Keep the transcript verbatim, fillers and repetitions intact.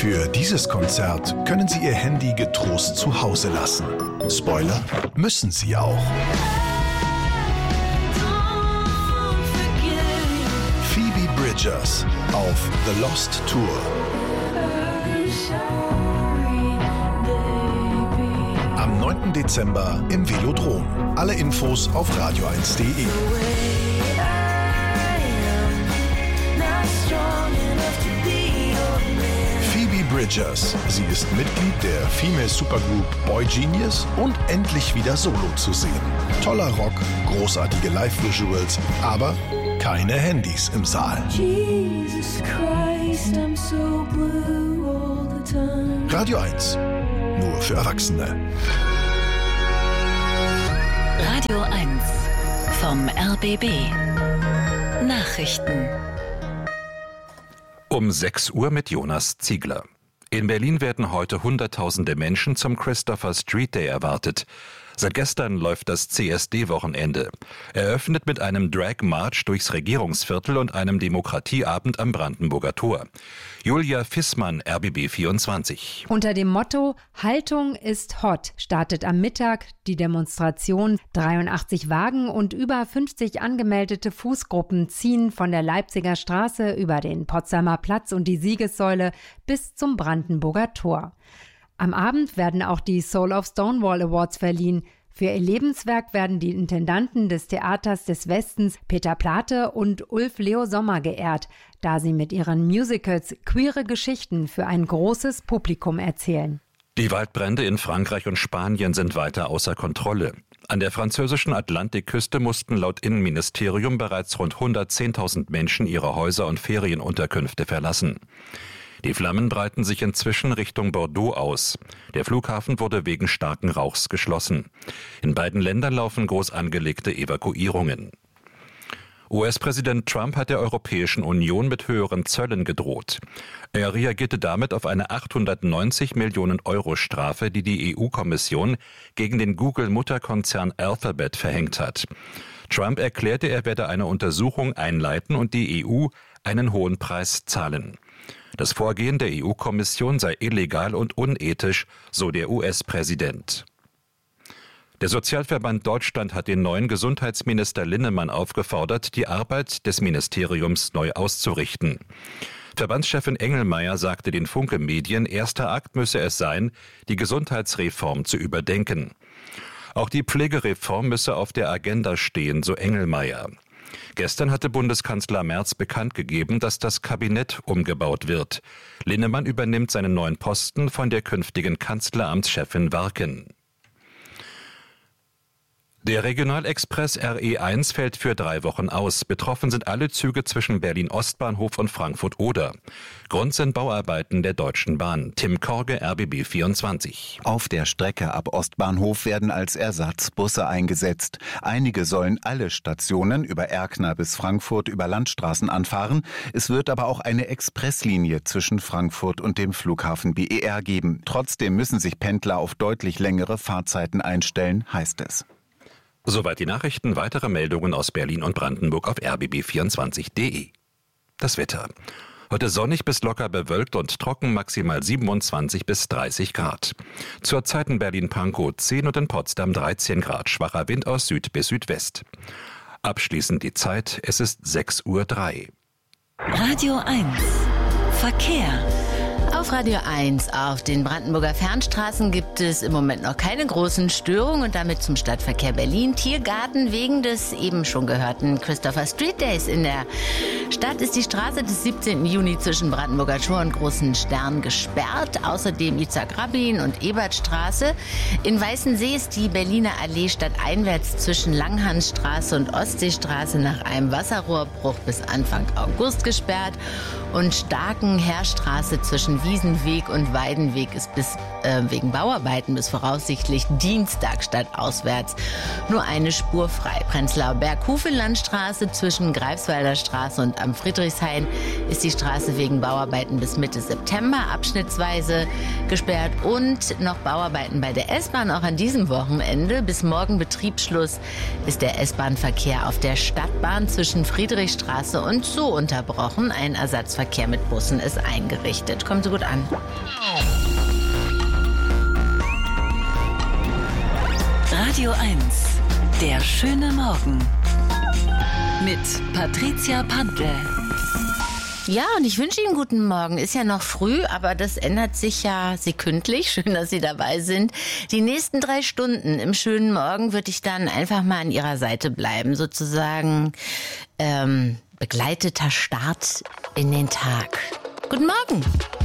Für dieses Konzert können Sie Ihr Handy getrost zu Hause lassen. Spoiler, müssen Sie auch. Phoebe Bridgers auf The Lost Tour. Am neunten Dezember im Velodrom. Alle Infos auf radio eins punkt de. Phoebe Bridgers. Sie ist Mitglied der Female Supergroup Boy Genius und endlich wieder solo zu sehen. Toller Rock, großartige Live-Visuals, aber keine Handys im Saal. Jesus Christ, I'm so blue all the time. Radio eins. Nur für Erwachsene. Radio eins vom R B B. Nachrichten. Um sechs Uhr mit Jonas Ziegler. In Berlin werden heute Hunderttausende Menschen zum Christopher Street Day erwartet. Seit gestern läuft das C S D-Wochenende. Eröffnet mit einem Drag-March durchs Regierungsviertel und einem Demokratieabend am Brandenburger Tor. Julia Fissmann, R B B vierundzwanzig. Unter dem Motto Haltung ist hot startet am Mittag die Demonstration. dreiundachtzig Wagen und über fünfzig angemeldete Fußgruppen ziehen von der Leipziger Straße über den Potsdamer Platz und die Siegessäule bis zum Brandenburger Tor. Am Abend werden auch die Soul of Stonewall Awards verliehen. Für ihr Lebenswerk werden die Intendanten des Theaters des Westens Peter Plate und Ulf Leo Sommer geehrt, da sie mit ihren Musicals queere Geschichten für ein großes Publikum erzählen. Die Waldbrände in Frankreich und Spanien sind weiter außer Kontrolle. An der französischen Atlantikküste mussten laut Innenministerium bereits rund hundertzehntausend Menschen ihre Häuser und Ferienunterkünfte verlassen. Die Flammen breiten sich inzwischen Richtung Bordeaux aus. Der Flughafen wurde wegen starken Rauchs geschlossen. In beiden Ländern laufen groß angelegte Evakuierungen. U S-Präsident Trump hat der Europäischen Union mit höheren Zöllen gedroht. Er reagierte damit auf eine achthundertneunzig Millionen Euro Strafe, die die E U-Kommission gegen den Google-Mutterkonzern Alphabet verhängt hat. Trump erklärte, er werde eine Untersuchung einleiten und die E U einen hohen Preis zahlen. Das Vorgehen der E U-Kommission sei illegal und unethisch, so der U S-Präsident. Der Sozialverband Deutschland hat den neuen Gesundheitsminister Linnemann aufgefordert, die Arbeit des Ministeriums neu auszurichten. Verbandschefin Engelmeier sagte den Funke Medien, erster Akt müsse es sein, die Gesundheitsreform zu überdenken. Auch die Pflegereform müsse auf der Agenda stehen, so Engelmeier. Gestern hatte Bundeskanzler Merz bekannt gegeben, dass das Kabinett umgebaut wird. Linnemann übernimmt seinen neuen Posten von der künftigen Kanzleramtschefin Warken. Der Regionalexpress R E eins fällt für drei Wochen aus. Betroffen sind alle Züge zwischen Berlin-Ostbahnhof und Frankfurt-Oder. Grund sind Bauarbeiten der Deutschen Bahn. Tim Korge, R B B vierundzwanzig. Auf der Strecke ab Ostbahnhof werden als Ersatz Busse eingesetzt. Einige sollen alle Stationen über Erkner bis Frankfurt über Landstraßen anfahren. Es wird aber auch eine Expresslinie zwischen Frankfurt und dem Flughafen B E R geben. Trotzdem müssen sich Pendler auf deutlich längere Fahrzeiten einstellen, heißt es. Soweit die Nachrichten. Weitere Meldungen aus Berlin und Brandenburg auf r b b vierundzwanzig punkt de. Das Wetter. Heute sonnig bis locker bewölkt und trocken, maximal siebenundzwanzig bis dreißig Grad. Zurzeit in Berlin-Pankow zehn und in Potsdam dreizehn Grad. Schwacher Wind aus Süd bis Südwest. Abschließend die Zeit. Es ist sechs Uhr drei. Radio eins. Verkehr. Auf Radio eins auf den Brandenburger Fernstraßen gibt es im Moment noch keine großen Störungen und damit zum Stadtverkehr Berlin. Tiergarten wegen des eben schon gehörten Christopher Street Days in der Stadt ist die Straße des siebzehnten Juni zwischen Brandenburger Tor und Großen Stern gesperrt. Außerdem Itzhak Rabin und Ebertstraße. In Weißensee ist die Berliner Allee stadteinwärts zwischen Langhansstraße und Ostseestraße nach einem Wasserrohrbruch bis Anfang August gesperrt. Und Starkenherrstraße zwischen Wiesenweg und Weidenweg ist bis äh, wegen Bauarbeiten bis voraussichtlich Dienstag stadtauswärts nur eine Spur frei. Prenzlauer Berg-Hufelandstraße zwischen Greifswalder Straße und am Friedrichshain ist die Straße wegen Bauarbeiten bis Mitte September abschnittsweise gesperrt und noch Bauarbeiten bei der S-Bahn auch an diesem Wochenende. Bis morgen Betriebsschluss ist der S-Bahn-Verkehr auf der Stadtbahn zwischen Friedrichstraße und Zoo unterbrochen. Ein Ersatzverkehr mit Bussen ist eingerichtet. Kommen Sie gut an. Radio eins, der schöne Morgen mit Patricia Pantel. Ja, und ich wünsche Ihnen guten Morgen. Ist ja noch früh, aber das ändert sich ja sekündlich. Schön, dass Sie dabei sind. Die nächsten drei Stunden im schönen Morgen würde ich dann einfach mal an Ihrer Seite bleiben. Sozusagen ähm, begleiteter Start in den Tag. Guten Morgen.